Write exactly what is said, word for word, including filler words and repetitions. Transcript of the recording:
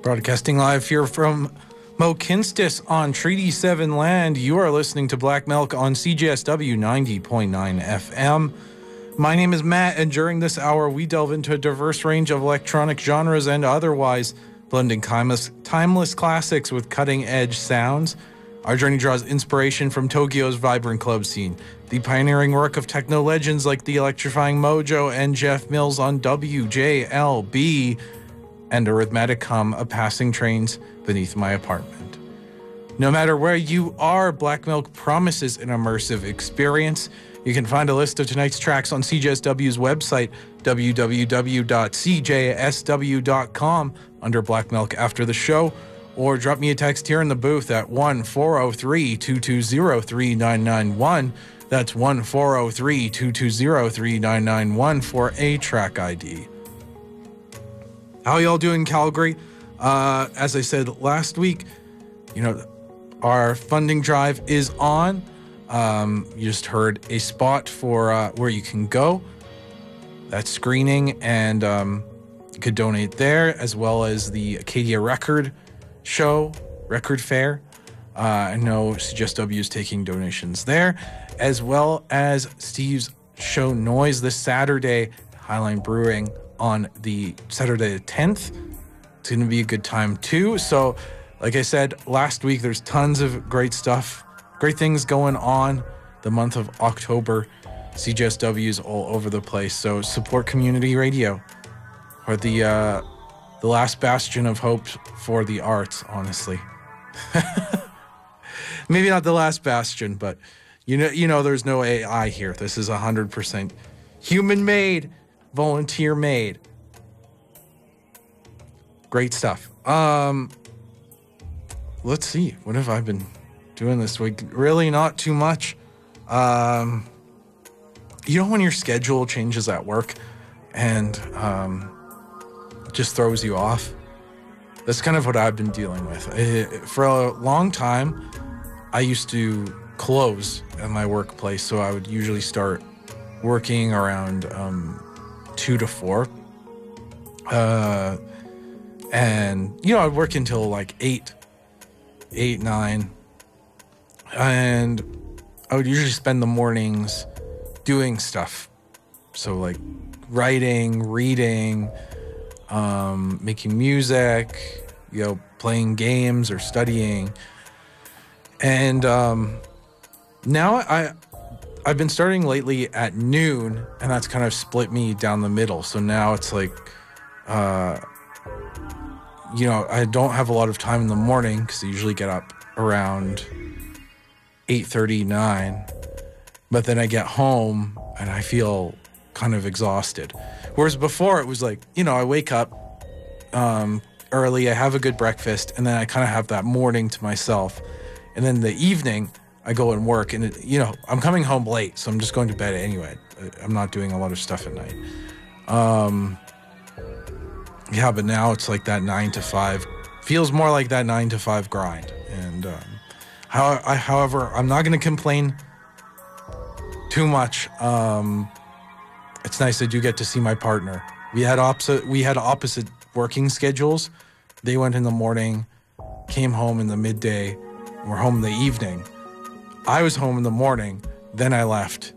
Broadcasting live here from Mohkinstsis on Treaty seven land. You are listening to Black Milk on C J S W ninety point nine F M. My name is Matt, and during this hour, we delve into a diverse range of electronic genres and otherwise, blending timeless, timeless classics with cutting-edge sounds. Our journey draws inspiration from Tokyo's vibrant club scene, the pioneering work of techno legends like the electrifying Mojo and Jeff Mills on W J L B, and arithmetic hum of passing trains beneath my apartment. No matter where you are, Black Milk promises an immersive experience. You can find a list of tonight's tracks on C J S W's website, w w w dot c j s w dot com, under Black Milk after the show, or drop me a text here in the booth at one four zero three, two two zero, three nine nine one. That's one four zero three, two two zero, three nine nine one for a track I D. How y'all doing, Calgary? Uh, as I said last week, you know, our funding drive is on. Um, you just heard a spot for uh, where you can go. That's screening, and um, you could donate there, as well as the Acadia Record Show, Record Fair. Uh, I know C J S W is taking donations there, as well as Steve's show Noise this Saturday, Highline Brewing, on the Saturday the tenth. It's going to be a good time too. So, like I said last week, there's tons of great stuff, great things going on the month of October. C J S W is all over the place. So support community radio, or the uh, the last bastion of hope for the arts, honestly. Maybe not the last bastion, but you know, you know, there's no A I here. This is one hundred percent human-made, volunteer-made. Great stuff. Um, let's see. What have I been doing this week? Really not too much. Um, you know when your schedule changes at work and um, it just throws you off? That's kind of what I've been dealing with. I, for a long time, I used to close at my workplace, so I would usually start working around um, two to four. Uh, and, you know, I'd work until like eight, eight, nine. And I would usually spend the mornings doing stuff. So like writing, reading, um, making music, you know, playing games or studying. And um, now I, I've been starting lately at noon, and that's kind of split me down the middle. So now it's like, uh, you know, I don't have a lot of time in the morning because I usually get up around eight thirty, nine. But then I get home and I feel kind of exhausted. Whereas before it was like, you know, I wake up um, early, I have a good breakfast, and then I kind of have that morning to myself. And then the evening, I go and work, and, it, you know, I'm coming home late, so I'm just going to bed anyway. I'm not doing a lot of stuff at night. Um, yeah, but now it's like that nine to five. Feels more like that nine to five grind. And um, how, I, however, I'm not going to complain too much. Um, it's nice I do get to see my partner. We had opposite, we had opposite working schedules. They went in the morning, came home in the midday, and we're home in the evening. I was home in the morning, then I left